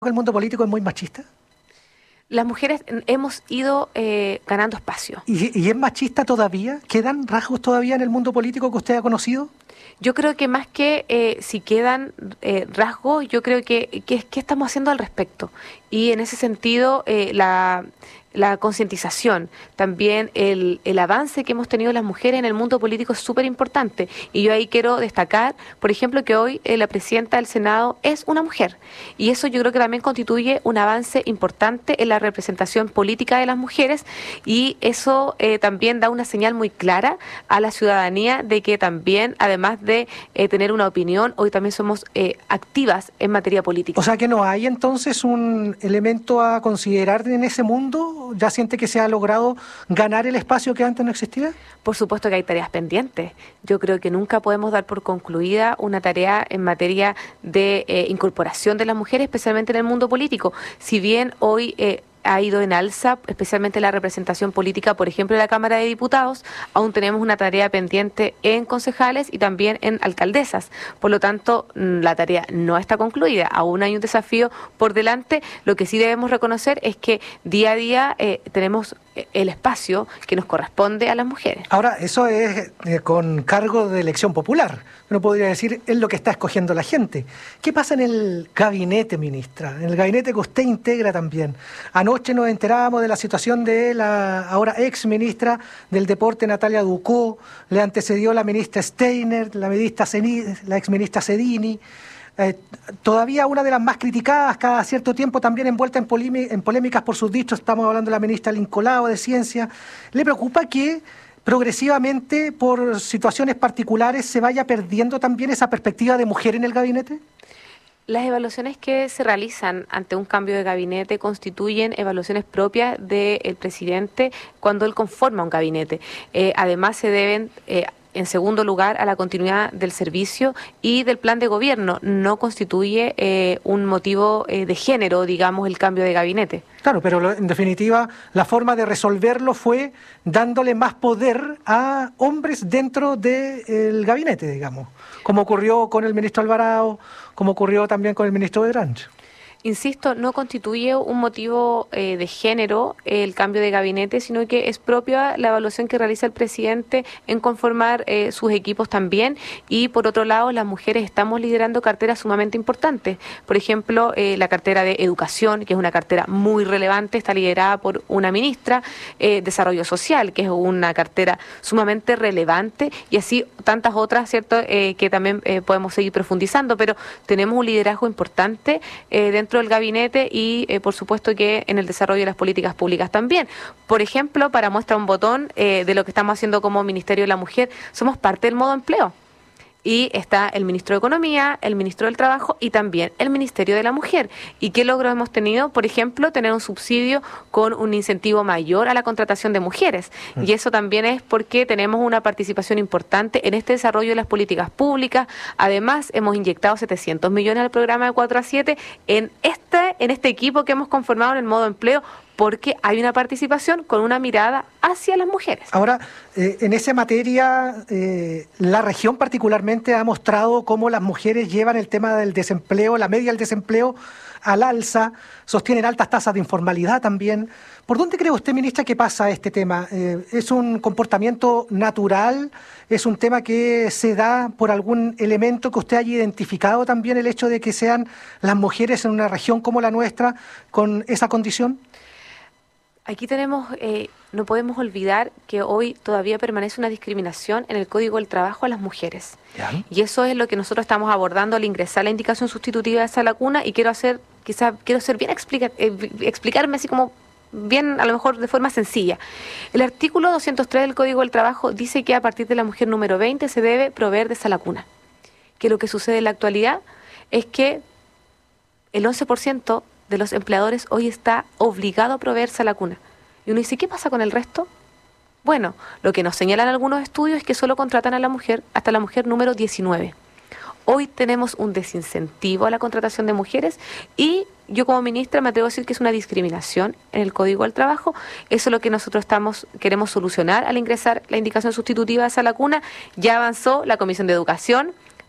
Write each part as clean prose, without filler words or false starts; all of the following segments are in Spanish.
el mundo político es muy machista? Las mujeres hemos ido ganando espacio. ¿Y es machista todavía? ¿Quedan rasgos todavía en el mundo político que usted ha conocido? Yo creo que más que si quedan rasgos, yo creo que ¿qué estamos haciendo al respecto? Y en ese sentido, la concientización, también el avance que hemos tenido las mujeres en el mundo político es súper importante. Y yo ahí quiero destacar, por ejemplo, que hoy la presidenta del Senado es una mujer. Y eso yo creo que también constituye un avance importante en la representación política de las mujeres. Y eso también da una señal muy clara a la ciudadanía de que también, además de tener una opinión, hoy también somos activas en materia política. O sea que no hay entonces un elemento a considerar en ese mundo. ¿Ya siente que se ha logrado ganar el espacio que antes no existía? Por supuesto que hay tareas pendientes. Yo creo que nunca podemos dar por concluida una tarea en materia de incorporación de las mujeres, especialmente en el mundo político. Si bien hoy ha ido en alza, especialmente la representación política, por ejemplo, en la Cámara de Diputados, aún tenemos una tarea pendiente en concejales y también en alcaldesas. Por lo tanto, la tarea no está concluida, aún hay un desafío por delante. Lo que sí debemos reconocer es que día a día tenemos el espacio que nos corresponde a las mujeres. Ahora, eso es con cargo de elección popular. Uno podría decir, es lo que está escogiendo la gente. ¿Qué pasa en el gabinete, ministra? En el gabinete que usted integra también. Anoche nos enterábamos de la situación de la ahora ex ministra del Deporte, Natalia Ducó. Le antecedió la ministra Steiner, la ex ministra Cedini. Todavía una de las más criticadas, cada cierto tiempo también envuelta en polémicas por sus dichos. Estamos hablando de la ministra Lincolao de Ciencia. ¿Le preocupa que progresivamente, por situaciones particulares, se vaya perdiendo también esa perspectiva de mujer en el gabinete? Las evaluaciones que se realizan ante un cambio de gabinete constituyen evaluaciones propias del presidente cuando él conforma un gabinete. Además, se deben en segundo lugar, a la continuidad del servicio y del plan de gobierno. No constituye un motivo de género, digamos, el cambio de gabinete. Claro, pero en definitiva, la forma de resolverlo fue dándole más poder a hombres dentro del gabinete, digamos, como ocurrió con el ministro Alvarado, como ocurrió también con el ministro Bedranch. Insisto, no constituye un motivo de género el cambio de gabinete, sino que es propia la evaluación que realiza el presidente en conformar sus equipos también. Y por otro lado, las mujeres estamos liderando carteras sumamente importantes. Por ejemplo, la cartera de educación, que es una cartera muy relevante, está liderada por una ministra. Desarrollo social, que es una cartera sumamente relevante, y así tantas otras, ¿cierto?, que también podemos seguir profundizando, pero tenemos un liderazgo importante dentro del gabinete y por supuesto que en el desarrollo de las políticas públicas también. Por ejemplo, para muestra un botón de lo que estamos haciendo como Ministerio de la Mujer, somos parte del modo empleo. Y está el ministro de Economía, el ministro del Trabajo y también el Ministerio de la Mujer. ¿Y qué logros hemos tenido? Por ejemplo, tener un subsidio con un incentivo mayor a la contratación de mujeres. Y eso también es porque tenemos una participación importante en este desarrollo de las políticas públicas. Además, hemos inyectado 700 millones al programa de 4 a 7 en este equipo que hemos conformado en el modo empleo, porque hay una participación con una mirada hacia las mujeres. Ahora, en esa materia, la región particularmente ha mostrado cómo las mujeres llevan el tema del desempleo, la media del desempleo, al alza, sostienen altas tasas de informalidad también. ¿Por dónde cree usted, ministra, que pasa este tema? ¿Es un comportamiento natural? ¿Es un tema que se da por algún elemento que usted haya identificado también, el hecho de que sean las mujeres en una región como la nuestra con esa condición? Aquí tenemos, no podemos olvidar que hoy todavía permanece una discriminación en el Código del Trabajo a las mujeres. ¿Ya? Y eso es lo que nosotros estamos abordando al ingresar la indicación sustitutiva de esa lacuna, y quiero ser bien explicarme así como bien, a lo mejor de forma sencilla. El artículo 203 del Código del Trabajo dice que a partir de la mujer número 20 se debe proveer de esa lacuna. Que lo que sucede en la actualidad es que el 11% de los empleadores hoy está obligado a proveerse a la cuna. Y uno dice, ¿qué pasa con el resto? Bueno, lo que nos señalan algunos estudios es que solo contratan a la mujer hasta la mujer número 19. Hoy tenemos un desincentivo a la contratación de mujeres y yo como ministra me atrevo a decir que es una discriminación en el Código del Trabajo. Eso es lo que nosotros queremos solucionar al ingresar la indicación sustitutiva a esa lacuna. Ya avanzó la Comisión de Educación,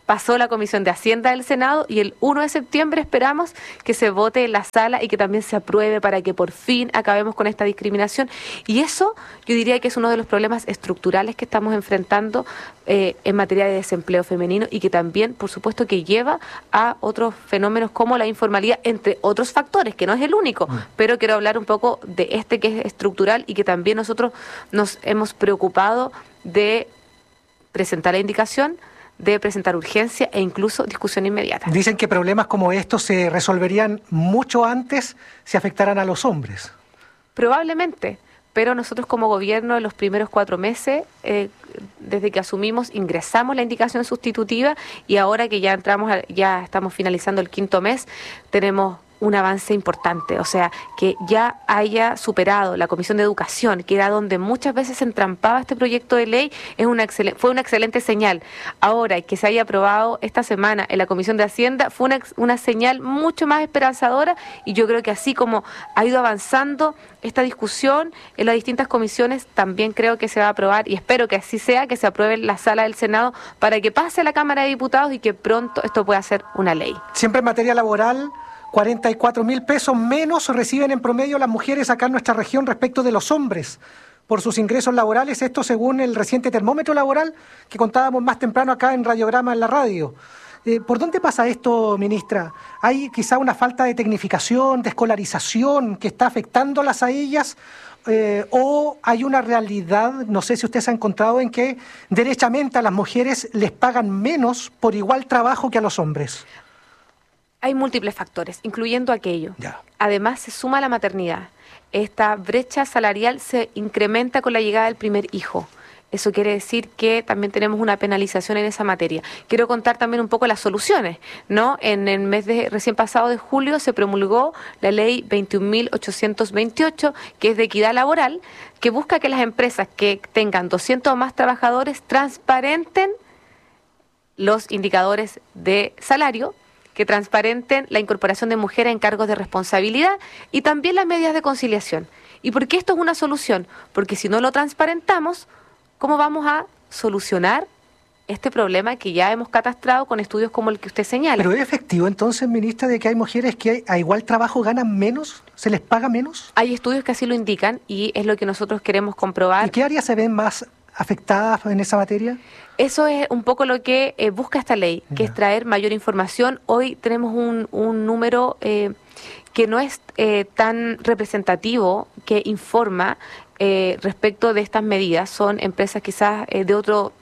pasó la Comisión de Hacienda del Senado y el 1 de septiembre esperamos que se vote en la sala y que también se apruebe para que por fin acabemos con esta discriminación. Y eso yo diría que es uno de los problemas estructurales que estamos enfrentando en materia de desempleo femenino y que también, por supuesto, que lleva a otros fenómenos como la informalidad, entre otros factores, que no es el único, pero quiero hablar un poco de este que es estructural y que también nosotros nos hemos preocupado de presentar la indicación, de presentar urgencia e incluso discusión inmediata. Dicen que problemas como estos se resolverían mucho antes si afectaran a los hombres. Probablemente, pero nosotros como gobierno en los primeros 4 meses, desde que asumimos, ingresamos la indicación sustitutiva y ahora que ya ya estamos finalizando el 5.º mes, tenemos un avance importante, o sea, que ya haya superado la Comisión de Educación, que era donde muchas veces se entrampaba este proyecto de ley, fue una excelente señal. Ahora, que se haya aprobado esta semana en la Comisión de Hacienda, fue una señal mucho más esperanzadora y yo creo que así como ha ido avanzando esta discusión en las distintas comisiones, también creo que se va a aprobar y espero que así sea, que se apruebe en la sala del Senado para que pase a la Cámara de Diputados y que pronto esto pueda ser una ley. Siempre en materia laboral, 44.000 pesos menos reciben en promedio las mujeres acá en nuestra región respecto de los hombres por sus ingresos laborales, esto según el reciente termómetro laboral que contábamos más temprano acá en Radiograma en la radio. ¿Por dónde pasa esto, ministra? ¿Hay quizá una falta de tecnificación, de escolarización que está afectándolas a ellas? ¿O hay una realidad, no sé si usted se ha encontrado, en que derechamente a las mujeres les pagan menos por igual trabajo que a los hombres? Hay múltiples factores, incluyendo aquello. Ya. Además, se suma la maternidad. Esta brecha salarial se incrementa con la llegada del primer hijo. Eso quiere decir que también tenemos una penalización en esa materia. Quiero contar también un poco las soluciones, ¿no? En el mes recién pasado de julio se promulgó la ley 21.828, que es de equidad laboral, que busca que las empresas que tengan 200 o más trabajadores transparenten los indicadores de salario, que transparenten la incorporación de mujeres en cargos de responsabilidad y también las medidas de conciliación. ¿Y por qué esto es una solución? Porque si no lo transparentamos, ¿cómo vamos a solucionar este problema que ya hemos catastrado con estudios como el que usted señala? ¿Pero es efectivo entonces, ministra, de que hay mujeres que a igual trabajo ganan menos? ¿Se les paga menos? Hay estudios que así lo indican y es lo que nosotros queremos comprobar. ¿Y qué áreas se ven más afectadas en esa materia? Eso es un poco lo que busca esta ley, que es traer mayor información. Hoy tenemos un número que no es tan representativo, que informa respecto de estas medidas. Son empresas quizás de otro...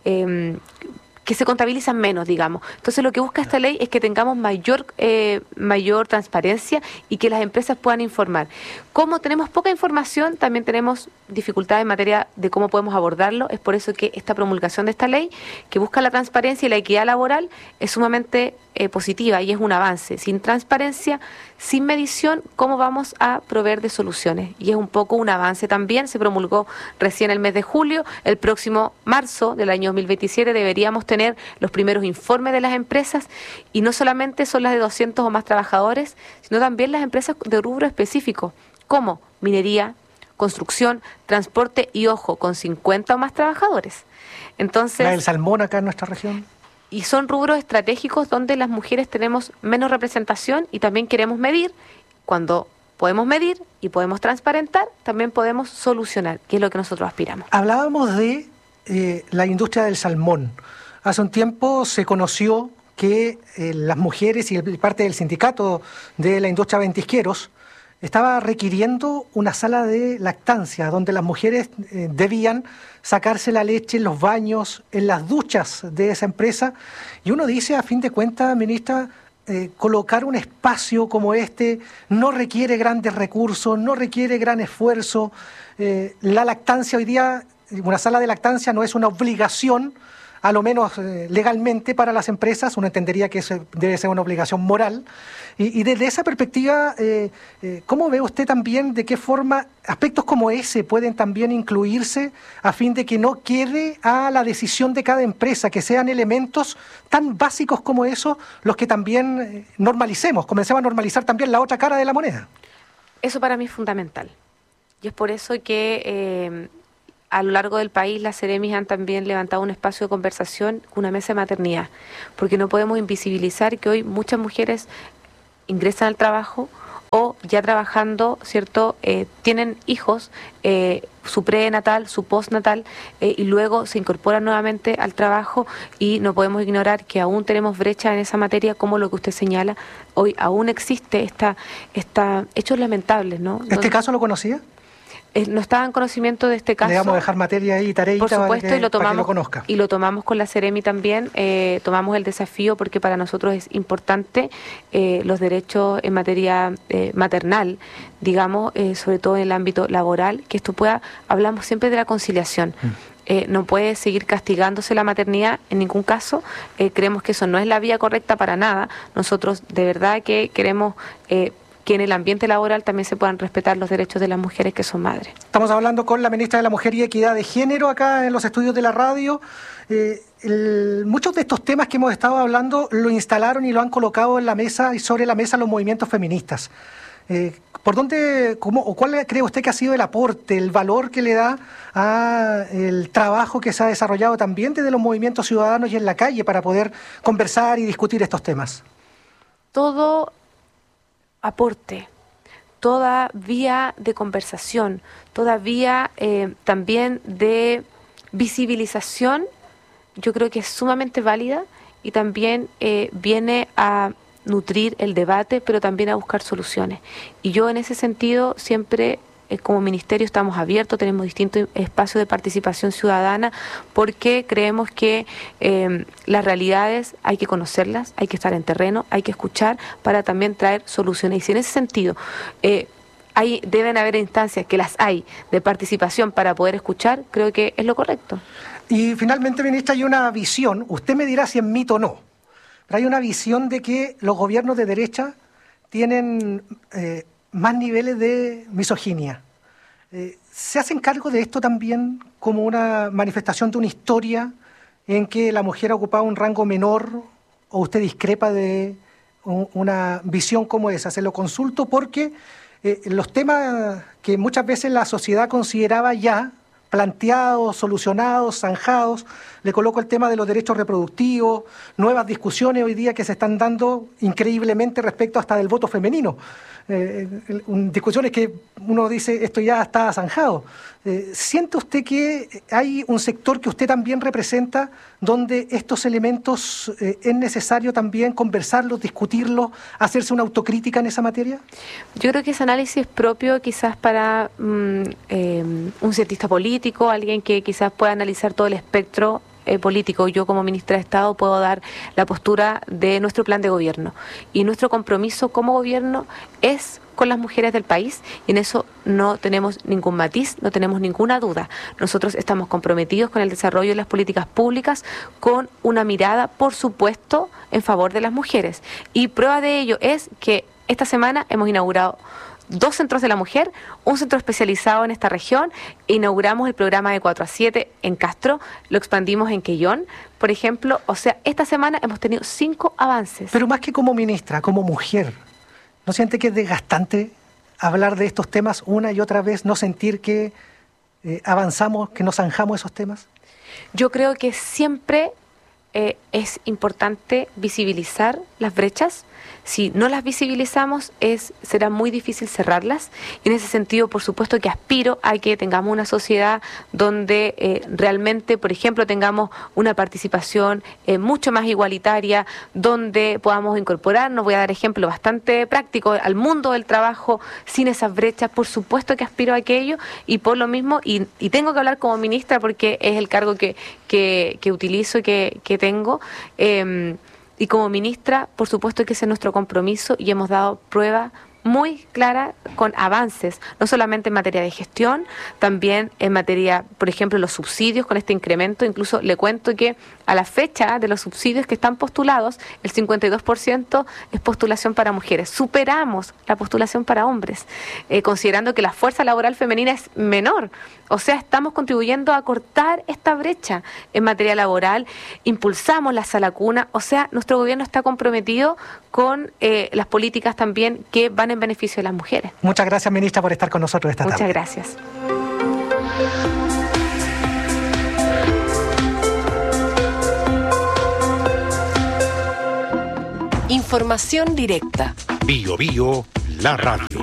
que se contabilizan menos, digamos. Entonces, lo que busca esta ley es que tengamos mayor transparencia y que las empresas puedan informar. Como tenemos poca información, también tenemos dificultades en materia de cómo podemos abordarlo. Es por eso que esta promulgación de esta ley, que busca la transparencia y la equidad laboral, es sumamente positiva y es un avance. Sin transparencia, sin medición, ¿cómo vamos a proveer de soluciones? Y es un poco un avance también. Se promulgó recién el mes de julio. El próximo marzo del año 2027 deberíamos tener los primeros informes de las empresas y no solamente son las de 200 o más trabajadores, sino también las empresas de rubro específico, como minería, construcción, transporte y, ojo, con 50 o más trabajadores. Entonces, ¿el salmón acá en nuestra región? Y son rubros estratégicos donde las mujeres tenemos menos representación y también queremos medir. Cuando podemos medir y podemos transparentar, también podemos solucionar, que es lo que nosotros aspiramos. Hablábamos de la industria del salmón. Hace un tiempo se conoció que las mujeres y parte del sindicato de la industria ventisqueros estaba requiriendo una sala de lactancia donde las mujeres debían sacarse la leche en los baños, en las duchas de esa empresa. Y uno dice, a fin de cuentas, ministra, colocar un espacio como este no requiere grandes recursos, no requiere gran esfuerzo. La lactancia hoy día, una sala de lactancia no es una obligación, a lo menos legalmente para las empresas. Uno entendería que eso debe ser una obligación moral. Y desde esa perspectiva, ¿cómo ve usted también de qué forma aspectos como ese pueden también incluirse a fin de que no quede a la decisión de cada empresa, que sean elementos tan básicos como esos los que también comencemos a normalizar también la otra cara de la moneda? Eso para mí es fundamental. Y es por eso que a lo largo del país las Ceremis han también levantado un espacio de conversación, una mesa de maternidad, porque no podemos invisibilizar que hoy muchas mujeres ingresan al trabajo o ya trabajando, ¿cierto? Tienen hijos, su prenatal, su postnatal, y luego se incorporan nuevamente al trabajo, y no podemos ignorar que aún tenemos brecha en esa materia, como lo que usted señala. Hoy aún existe hechos lamentables, ¿no? ¿Este caso lo conocía? No estaba en conocimiento de este caso. Le vamos a dejar materia ahí, tareita, por supuesto, para que lo conozca. Y lo tomamos con la Ceremi también, tomamos el desafío porque para nosotros es importante los derechos en materia maternal, digamos, sobre todo en el ámbito laboral, que esto pueda, hablamos siempre de la conciliación. No puede seguir castigándose la maternidad en ningún caso. Creemos que eso no es la vía correcta para nada. Nosotros de verdad que queremos que en el ambiente laboral también se puedan respetar los derechos de las mujeres que son madres. Estamos hablando con la ministra de la Mujer y Equidad de Género acá en los estudios de la radio. Muchos de estos temas que hemos estado hablando lo instalaron y lo han colocado en la mesa y sobre la mesa los movimientos feministas. ¿Por dónde, o cuál cree usted que ha sido el aporte, el valor que le da al trabajo que se ha desarrollado también desde los movimientos ciudadanos y en la calle para poder conversar y discutir estos temas? Todo aporte, toda vía de conversación, toda vía también de visibilización, yo creo que es sumamente válida y también viene a nutrir el debate, pero también a buscar soluciones. Y yo en ese sentido siempre, como ministerio, estamos abiertos, tenemos distintos espacios de participación ciudadana, porque creemos que las realidades hay que conocerlas, hay que estar en terreno, hay que escuchar para también traer soluciones. Y si en ese sentido deben haber instancias, que las hay, de participación para poder escuchar, creo que es lo correcto. Y finalmente, ministra, hay una visión, usted me dirá si es mito o no, pero hay una visión de que los gobiernos de derecha tienen más niveles de misoginia. ¿Se hacen cargo de esto también como una manifestación de una historia en que la mujer ha ocupado un rango menor, o usted discrepa de una visión como esa? Se lo consulto porque los temas que muchas veces la sociedad consideraba ya planteados, solucionados, zanjados, le coloco el tema de los derechos reproductivos, nuevas discusiones hoy día que se están dando increíblemente respecto hasta del voto femenino. Discusiones que uno dice, esto ya está zanjado. ¿Siente usted que hay un sector que usted también representa donde estos elementos es necesario también conversarlos, discutirlos, hacerse una autocrítica en esa materia? Yo creo que ese análisis es propio quizás para un cientista político, alguien que quizás pueda analizar todo el espectro político. Yo como ministra de Estado puedo dar la postura de nuestro plan de gobierno, y nuestro compromiso como gobierno es con las mujeres del país, y en eso no tenemos ningún matiz, no tenemos ninguna duda. Nosotros estamos comprometidos con el desarrollo de las políticas públicas, con una mirada, por supuesto, en favor de las mujeres, y prueba de ello es que esta semana hemos inaugurado 2 centros de la mujer, un centro especializado en esta región, inauguramos el programa de 4 a 7 en Castro, lo expandimos en Quellón, por ejemplo. O sea, esta semana hemos tenido 5 avances. Pero más que como ministra, como mujer, ¿no siente que es desgastante hablar de estos temas una y otra vez, no sentir que avanzamos, que nos zanjamos esos temas? Yo creo que siempre es importante visibilizar las brechas. Si no las visibilizamos, será muy difícil cerrarlas. Y en ese sentido, por supuesto que aspiro a que tengamos una sociedad donde realmente, por ejemplo, tengamos una participación mucho más igualitaria, donde podamos incorporarnos, voy a dar ejemplo bastante práctico, al mundo del trabajo sin esas brechas. Por supuesto que aspiro a aquello, y por lo mismo, y tengo que hablar como ministra porque es el cargo que utilizo y que tengo. Y como ministra, por supuesto que ese es nuestro compromiso, y hemos dado prueba muy clara con avances, no solamente en materia de gestión, también en materia, por ejemplo, los subsidios con este incremento. Incluso le cuento que a la fecha de los subsidios que están postulados, el 52% es postulación para mujeres. Superamos la postulación para hombres, considerando que la fuerza laboral femenina es menor. O sea, estamos contribuyendo a cortar esta brecha en materia laboral, impulsamos la sala cuna. O sea, nuestro gobierno está comprometido con las políticas también que van en beneficio de las mujeres. Muchas gracias, ministra, por estar con nosotros esta tarde. Muchas gracias. Información directa. Bio Bio, la radio.